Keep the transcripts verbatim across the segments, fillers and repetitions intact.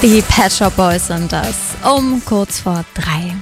Die Pet Shop Boys sind das, um kurz vor drei.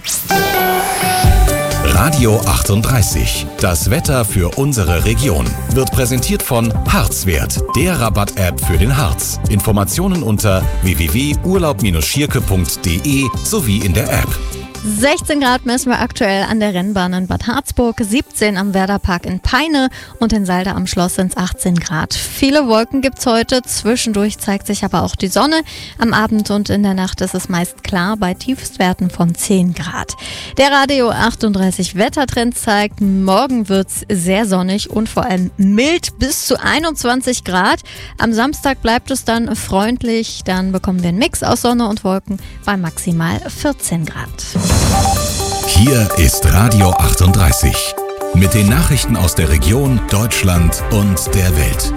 Radio achtunddreißig. Das Wetter für unsere Region wird präsentiert von Harzwert, der Rabatt-App für den Harz. Informationen unter w w w punkt urlaub Bindestrich schierke punkt d e sowie in der App. sechzehn Grad messen wir aktuell an der Rennbahn in Bad Harzburg, siebzehn am Werderpark in Peine und in Salda am Schloss sind es achtzehn Grad. Viele Wolken gibt's heute, zwischendurch zeigt sich aber auch die Sonne. Am Abend und in der Nacht ist es meist klar bei Tiefstwerten von zehn Grad. Der Radio achtunddreißig Wettertrend zeigt, morgen wird's sehr sonnig und vor allem mild bis zu einundzwanzig Grad. Am Samstag bleibt es dann freundlich, dann bekommen wir einen Mix aus Sonne und Wolken bei maximal vierzehn Grad. Hier ist Radio achtunddreißig mit den Nachrichten aus der Region, Deutschland und der Welt.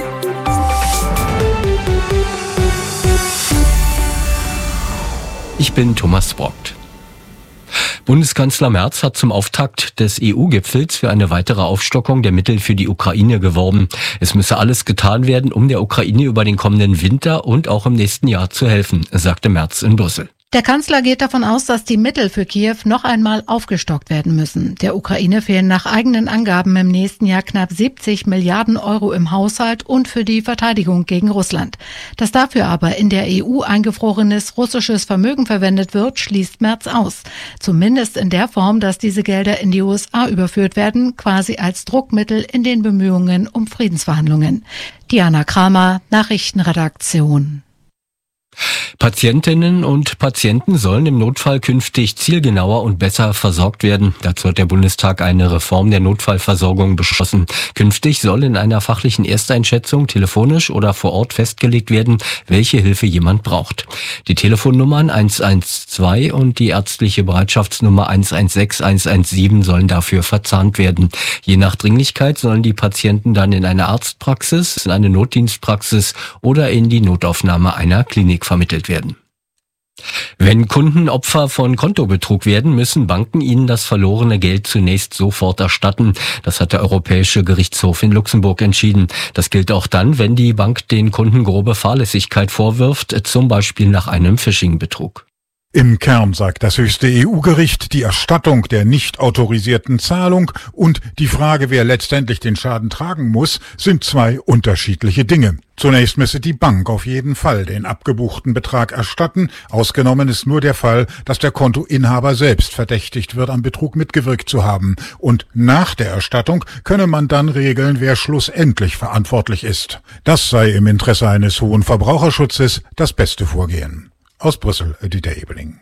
Ich bin Thomas Brockt. Bundeskanzler Merz hat zum Auftakt des E U-Gipfels für eine weitere Aufstockung der Mittel für die Ukraine geworben. Es müsse alles getan werden, um der Ukraine über den kommenden Winter und auch im nächsten Jahr zu helfen, sagte Merz in Brüssel. Der Kanzler geht davon aus, dass die Mittel für Kiew noch einmal aufgestockt werden müssen. Der Ukraine fehlen nach eigenen Angaben im nächsten Jahr knapp siebzig Milliarden Euro im Haushalt und für die Verteidigung gegen Russland. Dass dafür aber in der E U eingefrorenes russisches Vermögen verwendet wird, schließt Merz aus. Zumindest in der Form, dass diese Gelder in die U S A überführt werden, quasi als Druckmittel in den Bemühungen um Friedensverhandlungen. Diana Kramer, Nachrichtenredaktion. Patientinnen und Patienten sollen im Notfall künftig zielgenauer und besser versorgt werden. Dazu hat der Bundestag eine Reform der Notfallversorgung beschlossen. Künftig soll in einer fachlichen Ersteinschätzung telefonisch oder vor Ort festgelegt werden, welche Hilfe jemand braucht. Die Telefonnummern eins eins zwei und die ärztliche Bereitschaftsnummer eins eins sechs eins eins sieben sollen dafür verzahnt werden. Je nach Dringlichkeit sollen die Patienten dann in eine Arztpraxis, in eine Notdienstpraxis oder in die Notaufnahme einer Klinik vermittelt werden. Wenn Kunden Opfer von Kontobetrug werden, müssen Banken ihnen das verlorene Geld zunächst sofort erstatten. Das hat der Europäische Gerichtshof in Luxemburg entschieden. Das gilt auch dann, wenn die Bank den Kunden grobe Fahrlässigkeit vorwirft, zum Beispiel nach einem Phishing-Betrug. Im Kern sagt das höchste E U-Gericht, die Erstattung der nicht autorisierten Zahlung und die Frage, wer letztendlich den Schaden tragen muss, sind zwei unterschiedliche Dinge. Zunächst müsse die Bank auf jeden Fall den abgebuchten Betrag erstatten. Ausgenommen ist nur der Fall, dass der Kontoinhaber selbst verdächtigt wird, am Betrug mitgewirkt zu haben. Und nach der Erstattung könne man dann regeln, wer schlussendlich verantwortlich ist. Das sei im Interesse eines hohen Verbraucherschutzes das beste Vorgehen. Aus Brüssel, Dieter Ebeling.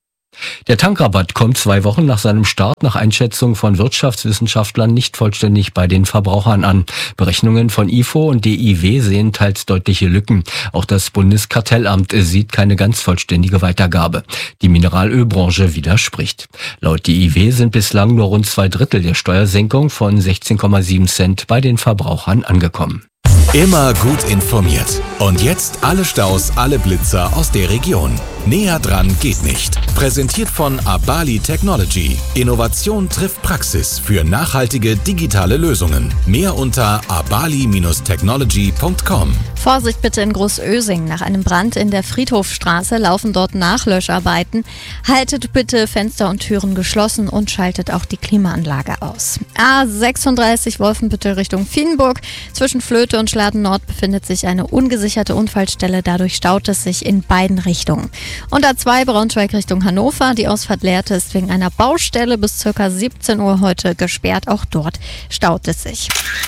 Der Tankrabatt kommt zwei Wochen nach seinem Start nach Einschätzung von Wirtschaftswissenschaftlern nicht vollständig bei den Verbrauchern an. Berechnungen von I F O und D I W sehen teils deutliche Lücken. Auch das Bundeskartellamt sieht keine ganz vollständige Weitergabe. Die Mineralölbranche widerspricht. Laut D I W sind bislang nur rund zwei Drittel der Steuersenkung von sechzehn Komma sieben Cent bei den Verbrauchern angekommen. Immer gut informiert. Und jetzt alle Staus, alle Blitzer aus der Region. Näher dran geht nicht. Präsentiert von Abali Technology. Innovation trifft Praxis für nachhaltige digitale Lösungen. Mehr unter abali Bindestrich technology punkt com. Vorsicht bitte in Großösing. Nach einem Brand in der Friedhofstraße laufen dort Nachlöscharbeiten. Haltet bitte Fenster und Türen geschlossen und schaltet auch die Klimaanlage aus. A sechsunddreißig Wolfenbüttel Richtung Vienburg. Zwischen Flöte und Schladen Nord befindet sich eine ungesicherte Unfallstelle. Dadurch staut es sich in beiden Richtungen. Und A zwei Braunschweig Richtung Hannover. Die Ausfahrt Lehrte ist wegen einer Baustelle bis ca. siebzehn Uhr heute gesperrt. Auch dort staut es sich.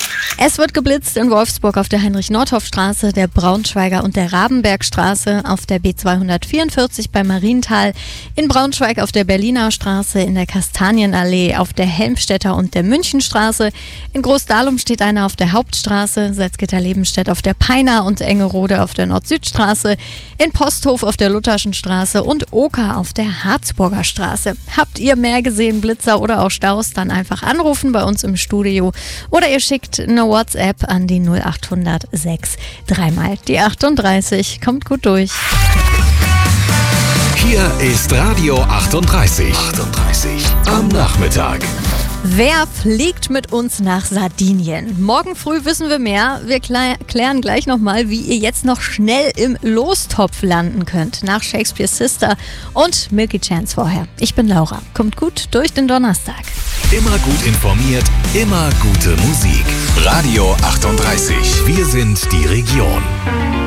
Es wird geblitzt in Wolfsburg auf der Heinrich-Nordhoff-Straße, der Braunschweiger und der Rabenbergstraße, auf der B zweihundertvierundvierzig bei Marienthal, in Braunschweig auf der Berliner Straße, in der Kastanienallee, auf der Helmstedter und der Münchenstraße. In Großdahlum steht einer auf der Hauptstraße, Salzgitter-Lebenstedt auf der Peiner und Engerode auf der Nord-Süd-Straße, in Posthof auf der Lutherschen Straße und Oker auf der Harzburger Straße. Habt ihr mehr gesehen, Blitzer oder auch Staus, dann einfach anrufen bei uns im Studio oder ihr schickt eine WhatsApp an die null achthundert sechs dreimal die achtunddreißig. Kommt gut durch. Hier ist Radio achtunddreißig. achtunddreißig am Nachmittag. Wer fliegt mit uns nach Sardinien? Morgen früh wissen wir mehr. Wir klären gleich nochmal, wie ihr jetzt noch schnell im Lostopf landen könnt. Nach Shakespeare's Sister und Milky Chance vorher. Ich bin Laura. Kommt gut durch den Donnerstag. Immer gut informiert, immer gute Musik. Radio achtunddreißig. Wir sind die Region.